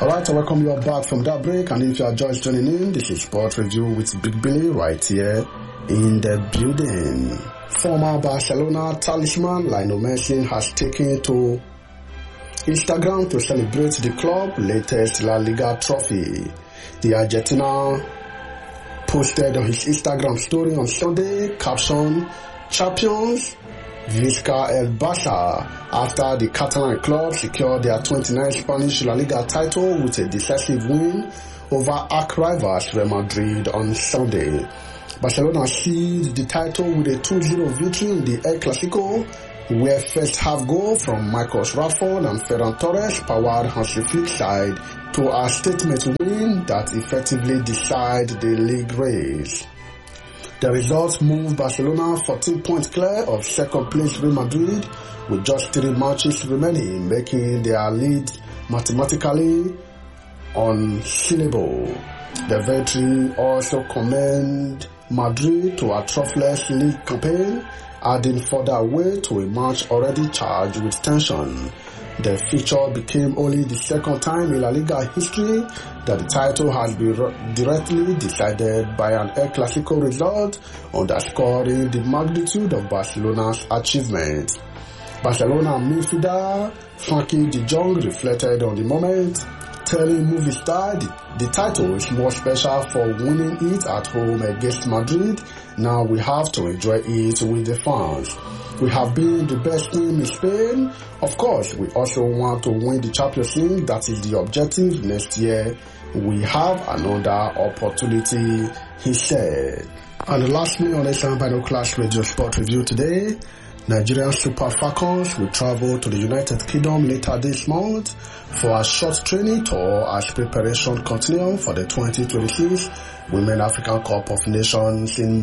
Alright, I welcome you all back from that break, and if you are just joining in, this is Sport Review with Big Billy right here in the building. Former Barcelona talisman Lionel Messi has taken to Instagram to celebrate the club's latest La Liga trophy. The Argentina posted on his Instagram story on Sunday, caption, "Champions Visca El Barça," after the Catalan club secured their 29th Spanish La Liga title with a decisive win over arch rivals Real Madrid on Sunday. Barcelona seized the title with a 2-0 victory in the El Clasico, where first half goal from Marcus Rashford and Ferran Torres powered Hansi Flick's side to a statement win that effectively decided the league race. The results moved Barcelona 14 points clear of second place Real Madrid with just 3 matches remaining, making their lead mathematically unsellable. The victory also commended Madrid to a trophyless league campaign, adding further weight to a match already charged with tension. The feature became only the second time in La Liga history that the title has been directly decided by an El Clasico result, underscoring the magnitude of Barcelona's achievement. Barcelona midfielder Frankie de Jong reflected on the moment, telling Movistar the title is more special for winning it at home against Madrid. Now we have to enjoy it with the fans. We have been the best team in Spain. Of course, we also want to win the Champions League. That is the objective next year. We have another opportunity, he said. And lastly, on Asian Binoculars Radio Sport Review today, Nigerian Super Falcons will travel to the United Kingdom later this month for a short training tour as preparation continues for the 2026 Women African Cup of Nations in